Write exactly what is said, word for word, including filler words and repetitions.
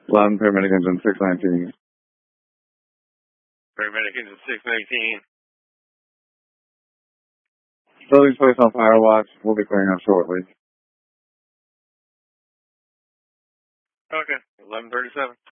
eleven, paramedic engine six nineteen. Paramedic engine six nineteen. Building's placed on fire watch. We'll be clearing up shortly. Okay, eleven thirty-seven.